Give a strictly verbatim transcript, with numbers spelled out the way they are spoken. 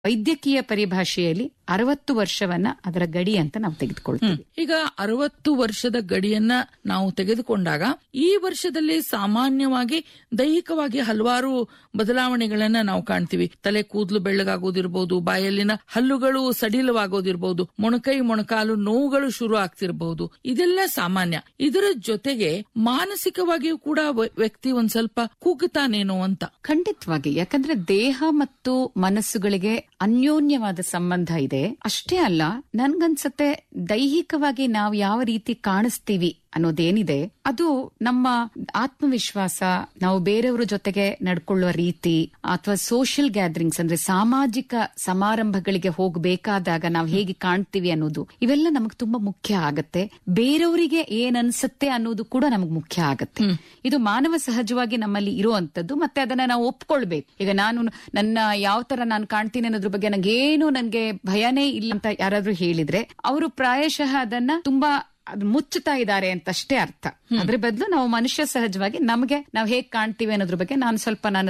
ವೈದ್ಯಕೀಯ ಪರಿಭಾಷೆಯಲ್ಲಿ ಅರವತ್ತು ವರ್ಷವನ್ನ ಅದರ ಗಡಿ ಅಂತ ನಾವು ತೆಗೆದುಕೊಳ್ತೀವಿ. ಈಗ ಅರವತ್ತು ವರ್ಷದ ಗಡಿಯನ್ನ ನಾವು ತೆಗೆದುಕೊಂಡಾಗ ಈ ವರ್ಷದಲ್ಲಿ ಸಾಮಾನ್ಯವಾಗಿ ದೈಹಿಕವಾಗಿ ಹಲವಾರು ಬದಲಾವಣೆಗಳನ್ನ ನಾವು ಕಾಣ್ತೀವಿ. ತಲೆ ಕೂದಲು ಬೆಳ್ಳಗಾಗೋದಿರ್ಬೋದು, ಬಾಯಲ್ಲಿನ ಹಲ್ಲುಗಳು ಸಡಿಲವಾಗೋದಿರ್ಬೋದು, ಮೊಣಕೈ ಮೊಣಕಾಲು ನೋವುಗಳು ಶುರು ಆಗ್ತಿರ್ಬಹುದು. ಇದೆಲ್ಲ ಸಾಮಾನ್ಯ. ಇದರ ಜೊತೆಗೆ ಮಾನಸಿಕವಾಗಿಯೂ ಕೂಡ ವ್ಯಕ್ತಿ ಒಂದ್ ಸ್ವಲ್ಪ ಕುಗ್ತಾನೇನೋ ಅಂತ. ಖಂಡಿತವಾಗಿ. ಯಾಕಂದ್ರೆ ದೇಹ ಮತ್ತು ಮನಸ್ಸುಗಳಿಗೆ ಅನ್ಯೋನ್ಯವಾದ ಸಂಬಂಧ ಇದೆ. ಅಷ್ಟೇ ಅಲ್ಲ, ನನ್ಗನ್ಸತ್ತೆ ದೈಹಿಕವಾಗಿ ನಾವು ಯಾವ ರೀತಿ ಕಾಣಿಸ್ತೀವಿ ಅನ್ನೋದೇನಿದೆ ಅದು ನಮ್ಮ ಆತ್ಮವಿಶ್ವಾಸ, ನಾವು ಬೇರೆಯವರ ಜೊತೆಗೆ ನಡ್ಕೊಳ್ಳುವ ರೀತಿ, ಅಥವಾ ಸೋಷಿಯಲ್ ಗ್ಯಾದರಿಂಗ್ಸ್ ಅಂದ್ರೆ ಸಾಮಾಜಿಕ ಸಮಾರಂಭಗಳಿಗೆ ಹೋಗಬೇಕಾದಾಗ ನಾವು ಹೇಗೆ ಕಾಣ್ತೀವಿ ಅನ್ನೋದು, ಇವೆಲ್ಲ ನಮಗ್ ತುಂಬಾ ಮುಖ್ಯ ಆಗತ್ತೆ. ಬೇರೆಯವರಿಗೆ ಏನ್ ಅನ್ಸುತ್ತೆ ಅನ್ನೋದು ಕೂಡ ನಮಗ್ ಮುಖ್ಯ ಆಗತ್ತೆ. ಇದು ಮಾನವ ಸಹಜವಾಗಿ ನಮ್ಮಲ್ಲಿ ಇರುವಂತದ್ದು. ಮತ್ತೆ ಅದನ್ನ ನಾವು ಒಪ್ಕೊಳ್ಬೇಕು. ಈಗ ನಾನು ನನ್ನ ಯಾವ ತರ ನಾನು ಕಾಣ್ತೀನಿ ಅನ್ನೋದ್ರ ಬಗ್ಗೆ ನಂಗೇನು ನನ್ಗೆ ಭಯನೇ ಇಲ್ಲ ಅಂತ ಯಾರಾದ್ರೂ ಹೇಳಿದ್ರೆ ಅವರು ಪ್ರಾಯಶಃ ಅದನ್ನ ತುಂಬಾ ಅದು ಮುಚ್ಚುತ್ತಾ ಇದ್ದಾರೆ ಅಂತಷ್ಟೇ ಅರ್ಥ. ಅದ್ರ ಬದಲು ನಾವು ಮನುಷ್ಯ ಸಹಜವಾಗಿ ನಮಗೆ ನಾವು ಹೇಗ್ ಕಾಣ್ತೀವಿ ಅನ್ನೋದ್ರ ಬಗ್ಗೆ ನಾನು ಸ್ವಲ್ಪ ನಾನು